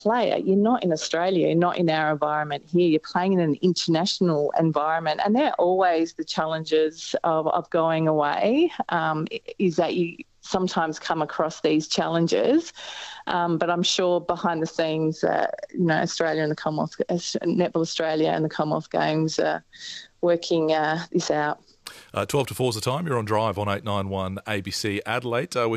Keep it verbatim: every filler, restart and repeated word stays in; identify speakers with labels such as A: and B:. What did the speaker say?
A: player. You're not in Australia, you're not in our environment here. You're playing in an international environment, and they're always the challenges of, of going away, um, is that you sometimes come across these challenges. Um, but I'm sure behind the scenes, uh, you know, Australia and the Commonwealth, Netball Australia and the Commonwealth Games are working uh, this out.
B: Uh, twelve to four is the time. You're on Drive on eight nine one A B C Adelaide. Uh,